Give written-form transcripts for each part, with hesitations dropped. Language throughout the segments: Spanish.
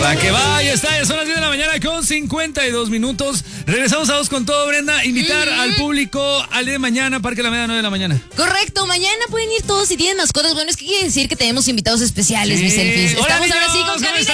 Para que vaya, está, ya son las 10 de la mañana con 52 minutos. Regresamos a Dos con Todo, Brenda. Invitar al público al día de mañana, Parque Alameda, 9 de la mañana. Correcto, mañana pueden ir todos si tienen mascotas. Bueno, es que quiere decir que tenemos invitados especiales, mis selfies. Hola, Estamos niños, ahora sí con ¿cómo cabina están?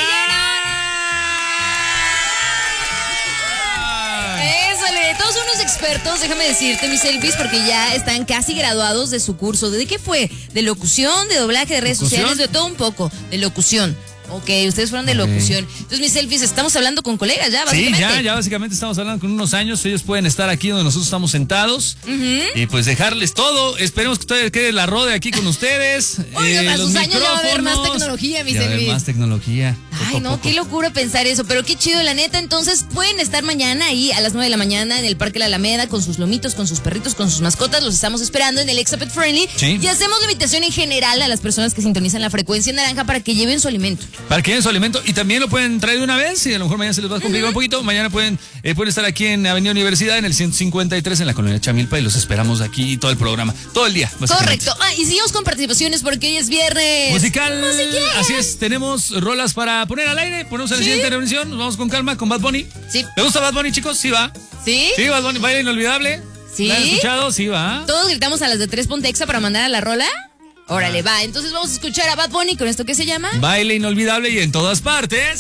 llena. Ésale, todos son unos expertos, déjame decirte, mis selfies, porque ya están casi graduados de su curso. ¿De qué fue? ¿De locución, de doblaje, de redes sociales? De todo un poco, de locución. Ok, ustedes fueron de locución. Entonces, mis selfies, estamos hablando con colegas ya, básicamente. Sí, ya básicamente estamos hablando con unos años. Ellos pueden estar aquí donde nosotros estamos sentados. Y pues dejarles todo. Esperemos que todavía quede la Rode aquí con ustedes. Oigan, a los sus años ya va a haber más micrófonos. tecnología, mis Ya va a haber selfies. más tecnología. Ay, no, qué locura pensar eso, pero qué chido, la neta. Entonces pueden estar mañana ahí a las 9 de la mañana en el Parque La Alameda con sus lomitos, con sus perritos, con sus mascotas. Los estamos esperando en el Exa Pet Friendly. Sí. Y hacemos la invitación en general a las personas que sintonizan la frecuencia naranja para que lleven su alimento. Para que lleven su alimento y también lo pueden traer de una vez y a lo mejor mañana se les va a complicar un poquito. Mañana pueden estar aquí en Avenida Universidad en el 153 en la colonia Chamilpa y los esperamos aquí todo el programa, todo el día. Correcto. Y seguimos con participaciones porque hoy es viernes. Musical. Así es, tenemos rolas para poner al aire. Ponemos a la siguiente reunión. Nos vamos con calma con Bad Bunny. Sí. ¿Le gusta Bad Bunny, chicos? Sí, va. ¿Sí? Sí, Bad Bunny, baile inolvidable. Sí. ¿La han escuchado? Sí, va. Todos gritamos a las de 3 Ponte Exa para mandar a la rola. Órale, va. Entonces vamos a escuchar a Bad Bunny con esto que se llama Baile inolvidable y en todas partes.